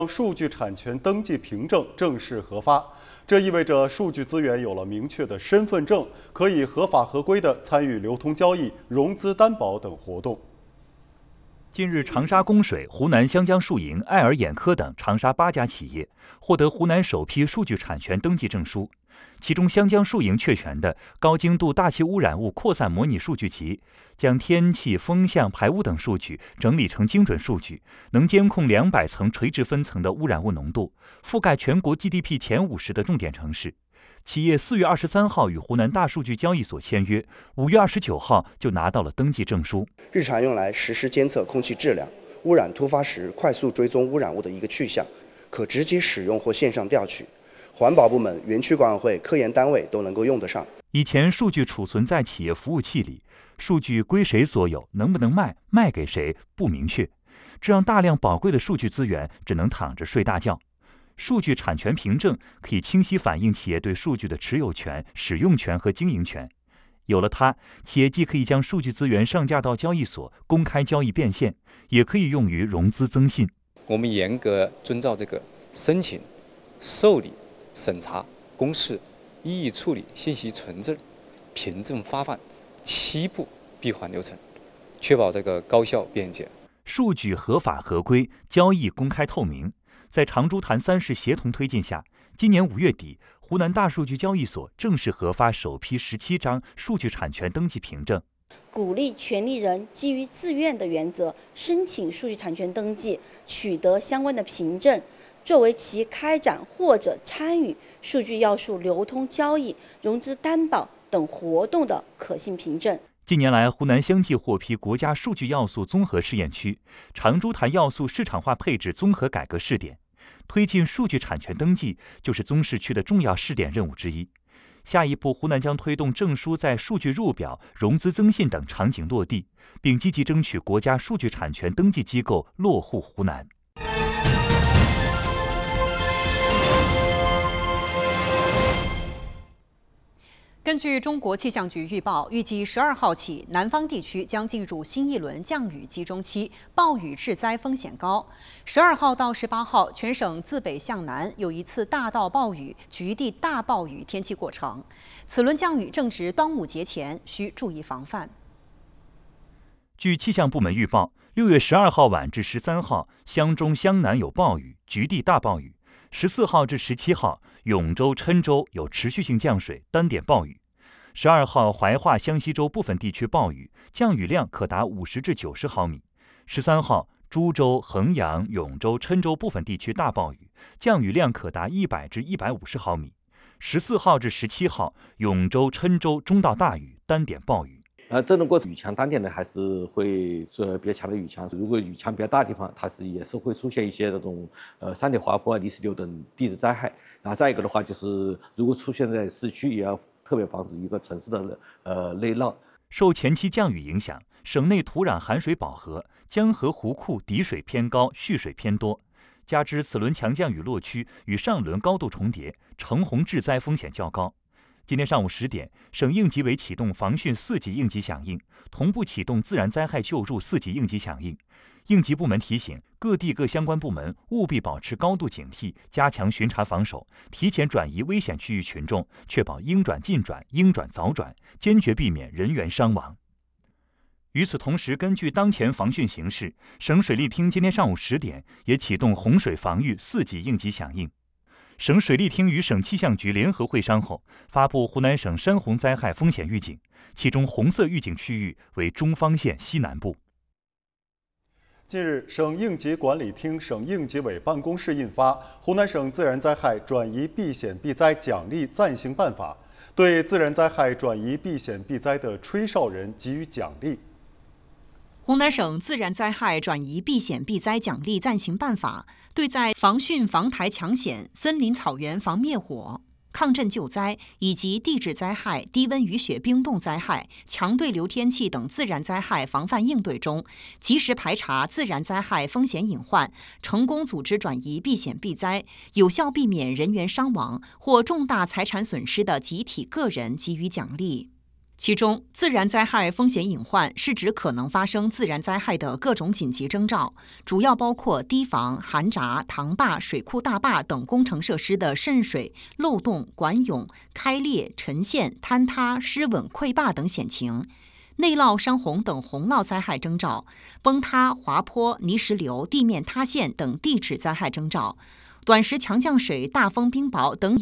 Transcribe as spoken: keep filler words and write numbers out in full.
数据产权登记凭证正式核发，这意味着数据资源有了明确的身份证，可以合法合规地参与流通交易、融资担保等活动。 近日，长沙供水、湖南湘江树营、爱尔眼科等长沙八家企业获得湖南首批数据产权登记证书。其中，湘江树营确权的高精度大气污染物扩散模拟数据集，将天气、风向、排污等数据整理成精准数据，能监控两百层垂直分层的污染物浓度，覆盖全国 G D P 前五十的重点城市。企业四月二十三号与湖南大数据交易所签约，五月二十九号就拿到了登记证书。 日常用来实时监测空气质量，污染突发时快速追踪污染物的一个去向，可直接使用或线上调取。环保部门、园区管委会、科研单位都能够用得上。 以前数据储存在企业服务器里，数据归谁所有，能不能卖，卖给谁不明确，这让大量宝贵的数据资源只能躺着睡大觉。数据产权凭证可以清晰反映企业对数据的持有权、使用权和经营权。有了它，企业既可以将数据资源上架到交易所，公开交易变现，也可以用于融资增信。 我们严格遵照这个申请、受理、审查、公示、异议处理、信息存证、凭证发放七步闭环流程，确保这个高效便捷。 数据合法合规，交易公开透明。在长株潭三市协同推进下，今年五月底，湖南大数据交易所正式核发首批十七张数据产权登记凭证。 鼓励权利人基于自愿的原则申请数据产权登记，取得相关的凭证，作为其开展或者参与数据要素流通交易、融资担保等活动的可信凭证。 近年来，湖南相继获批国家数据要素综合试验区、长株潭要素市场化配置综合改革试点，推进数据产权登记就是综试区的重要试点任务之一。下一步，湖南将推动证书在数据入表、融资增信等场景落地，并积极争取国家数据产权登记机构落户湖南。 根据中国气象局预报，预计十二号起，南方地区将进入新一轮降雨集中期，暴雨致灾风险高。十二号到十八号，全省自北向南有一次大到暴雨、局地大暴雨天气过程。此轮降雨正值端午节前，需注意防范。 据气象部门预报，六月十二号晚至十三号，湘中、湘南有暴雨、局地大暴雨；十四号至十七号，永州、郴州有持续性降水、单点暴雨；十二号，怀化、湘西州部分地区暴雨，降雨量可达五十至九十毫米；十三号，株洲、衡阳、永州、郴州部分地区大暴雨，降雨量可达一百至一百五十毫米；十四号至十七号，永州、郴州中到大雨，单点暴雨。 呃，这种过雨强单点呢，还是会呃比较强的雨强。如果雨强比较大的地方，它是也是会出现一些那种呃山体滑坡、泥石流等地质灾害。然后再一个的话，就是如果出现在市区，也要特别防止一个城市的呃内涝。 受前期降雨影响，省内土壤含水饱和，江河湖库底水偏高，蓄水偏多。加之此轮强降雨落区与上轮高度重叠，橙红致灾风险较高。今天上午十点，省应急委启动防汛四级应急响应，同步启动自然灾害救助四级应急响应。应急部门提醒各地各相关部门务必保持高度警惕，加强巡查防守，提前转移危险区域群众，确保应转尽转、应转早转，坚决避免人员伤亡。与此同时，根据当前防汛形势，省水利厅今天上午十点也启动洪水防御四级应急响应。省水利厅与省气象局联合会商后，发布湖南省山洪灾害风险预警，其中红色预警区域为中方县西南部。 近日，省应急管理厅、省应急委办公室印发《湖南省自然灾害转移避险避灾奖励暂行办法》，对自然灾害转移避险避灾的吹哨人给予奖励。 湖南省自然灾害转移避险避灾奖励暂行办法对在防汛防台抢险、森林草原防灭火、抗震救灾以及地质灾害、低温雨雪冰冻灾害、强对流天气等自然灾害防范应对中，及时排查自然灾害风险隐患，成功组织转移避险避灾，有效避免人员伤亡或重大财产损失的集体个人给予奖励。 其中，自然灾害风险隐患是指可能发生自然灾害的各种紧急征兆，主要包括堤防、涵闸、塘坝、水库大坝等工程设施的渗水、漏洞、管涌、开裂、沉陷、坍塌、失稳、溃坝等险情；内涝、山洪等洪涝灾害征兆；崩塌、滑坡、泥石流、地面塌陷等地质灾害征兆；短时强降水、大风冰雹等